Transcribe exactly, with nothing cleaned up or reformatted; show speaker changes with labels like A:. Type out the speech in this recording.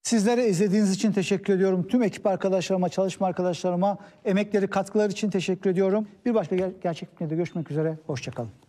A: Sizlere izlediğiniz için teşekkür ediyorum. Tüm ekip arkadaşlarıma, çalışma arkadaşlarıma emekleri, katkıları için teşekkür ediyorum. Bir başka ger gerçek bir görüşmek üzere. Hoşça kalın.